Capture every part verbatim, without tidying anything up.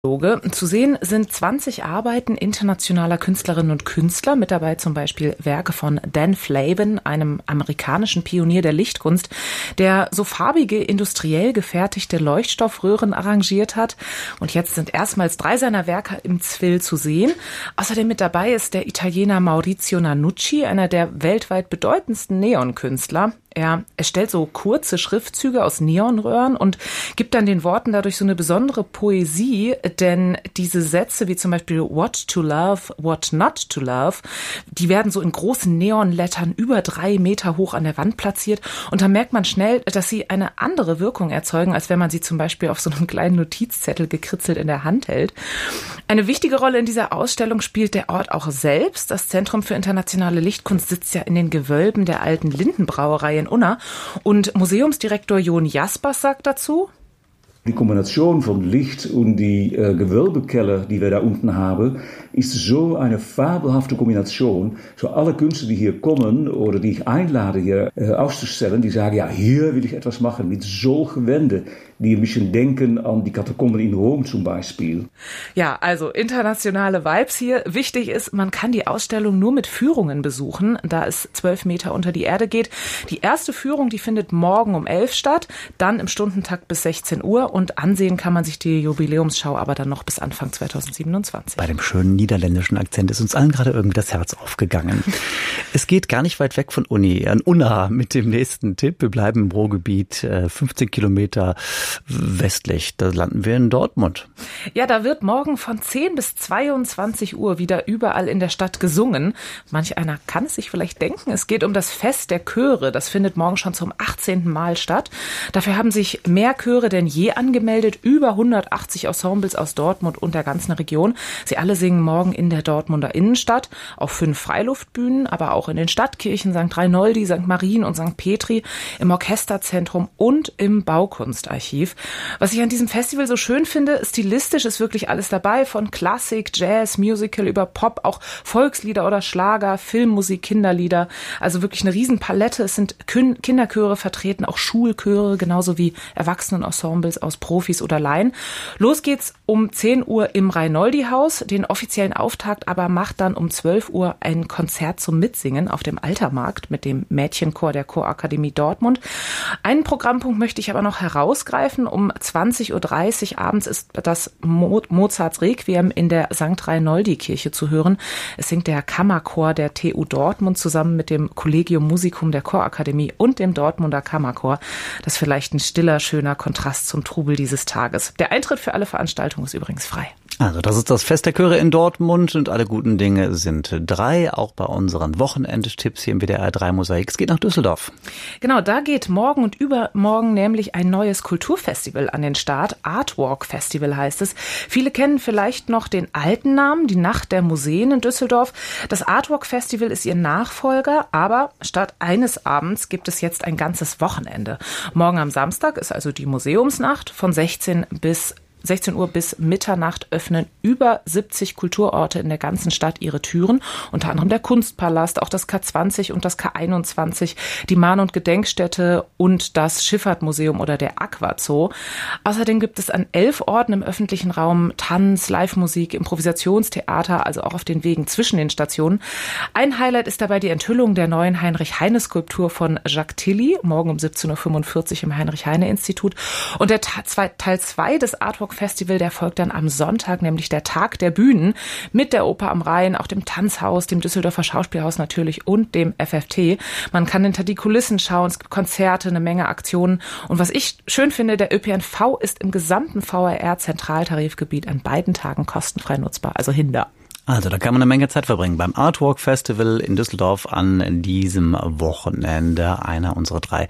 Zu sehen sind zwanzig Arbeiten internationaler Künstlerinnen und Künstler, mit dabei zum Beispiel Werke von Dan Flavin, einem amerikanischen Pionier der Lichtkunst, der so farbige, industriell gefertigte Leuchtstoffröhren arrangiert hat. Und jetzt sind erstmals drei seiner Werke im Zwill zu sehen. Außerdem mit dabei ist der Italiener Maurizio Nanucci, einer der weltweit bedeutendsten Neonkünstler. Er erstellt so kurze Schriftzüge aus Neonröhren und gibt dann den Worten dadurch so eine besondere Poesie, denn diese Sätze wie zum Beispiel What to love, what not to love, die werden so in großen Neonlettern über drei Meter hoch an der Wand platziert und da merkt man schnell, dass sie eine andere Wirkung erzeugen, als wenn man sie zum Beispiel auf so einem kleinen Notizzettel gekritzelt in der Hand hält. Eine wichtige Rolle in dieser Ausstellung spielt der Ort auch selbst. Das Zentrum für internationale Lichtkunst sitzt ja in den Gewölben der alten Lindenbrauerei in Unna. Und Museumsdirektor Jon Jaspers sagt dazu: Die Kombination von Licht und die äh, Gewölbekeller, die wir da unten haben, ist so eine fabelhafte Kombination. So alle Künstler, die hier kommen oder die ich einlade, hier äh, auszustellen, die sagen, ja, hier will ich etwas machen mit solchen Wänden, die ein bisschen denken an die Katakomben in Rom zum Beispiel. Ja, also internationale Vibes hier. Wichtig ist, man kann die Ausstellung nur mit Führungen besuchen, da es zwölf Meter unter die Erde geht. Die erste Führung, die findet morgen um elf statt, dann im Stundentakt bis sechzehn Uhr und ansehen kann man sich die Jubiläumsschau aber dann noch bis Anfang zweitausendsiebenundzwanzig. Bei dem schönen niederländischen Akzent ist uns allen gerade irgendwie das Herz aufgegangen. Es geht gar nicht weit weg von Uni, an Unna mit dem nächsten Tipp. Wir bleiben im Ruhrgebiet, fünfzehn Kilometer westlich. Da landen wir in Dortmund. Ja, da wird morgen von zehn bis zweiundzwanzig Uhr wieder überall in der Stadt gesungen. Manch einer kann es sich vielleicht denken. Es geht um das Fest der Chöre. Das findet morgen schon zum achtzehnten Mal statt. Dafür haben sich mehr Chöre denn je angemeldet. Über hundertachtzig Ensembles aus Dortmund und der ganzen Region. Sie alle singen morgen in der Dortmunder Innenstadt. Auf fünf Freiluftbühnen, aber auch in den Stadtkirchen Sankt Reinoldi, Sankt Marien und Sankt Petri, im Orchesterzentrum und im Baukunstarchiv. Was ich an diesem Festival so schön finde, stilistisch ist wirklich alles dabei, von Klassik, Jazz, Musical über Pop, auch Volkslieder oder Schlager, Filmmusik, Kinderlieder. Also wirklich eine Riesenpalette. Es sind Kinderchöre vertreten, auch Schulchöre, genauso wie Erwachsenenensembles aus Profis oder Laien. Los geht's um zehn Uhr im Reinoldi-Haus. Den offiziellen Auftakt aber macht dann um zwölf Uhr ein Konzert zum Mitsingen auf dem Altermarkt mit dem Mädchenchor der Chorakademie Dortmund. Einen Programmpunkt möchte ich aber noch herausgreifen. Um zwanzig Uhr dreißig abends ist das Mo- Mozarts Requiem in der Sankt Reinoldi-Kirche zu hören. Es singt der Kammerchor der T U Dortmund zusammen mit dem Collegium Musicum der Chorakademie und dem Dortmunder Kammerchor. Das ist vielleicht ein stiller, schöner Kontrast zum Trubel dieses Tages. Der Eintritt für alle Veranstaltungen ist übrigens frei. Also das ist das Fest der Chöre in Dortmund und alle guten Dinge sind drei, auch bei unseren Wochenendtipps hier im W D R drei Mosaik. Es geht nach Düsseldorf. Genau, da geht morgen und übermorgen nämlich ein neues Kulturfestival an den Start. Artwalk Festival heißt es. Viele kennen vielleicht noch den alten Namen, die Nacht der Museen in Düsseldorf. Das Artwalk Festival ist ihr Nachfolger, aber statt eines Abends gibt es jetzt ein ganzes Wochenende. Morgen am Samstag ist also die Museumsnacht von sechzehn bis sechzehn Uhr bis Mitternacht öffnen über siebzig Kulturorte in der ganzen Stadt ihre Türen. Unter anderem der Kunstpalast, auch das K zwanzig und das K einundzwanzig, die Mahn- und Gedenkstätte und das Schifffahrtmuseum oder der Aquazoo. Außerdem gibt es an elf Orten im öffentlichen Raum Tanz, Live-Musik, Improvisationstheater, also auch auf den Wegen zwischen den Stationen. Ein Highlight ist dabei die Enthüllung der neuen Heinrich-Heine-Skulptur von Jacques Tilly, morgen um siebzehn Uhr fünfundvierzig im Heinrich-Heine-Institut. Und der Teil zwei des Artwalk Festival, der folgt dann am Sonntag, nämlich der Tag der Bühnen mit der Oper am Rhein, auch dem Tanzhaus, dem Düsseldorfer Schauspielhaus natürlich und dem F F T. Man kann hinter die Kulissen schauen, es gibt Konzerte, eine Menge Aktionen. Und was ich schön finde, der Ö P N V ist im gesamten V R R-Zentraltarifgebiet an beiden Tagen kostenfrei nutzbar, also hinter. Also da kann man eine Menge Zeit verbringen beim Artwalk Festival in Düsseldorf an diesem Wochenende. Einer unserer drei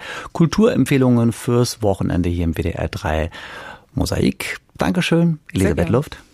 Kulturempfehlungen fürs Wochenende hier im W D R drei Mosaik. Dankeschön, Elisabeth Luft.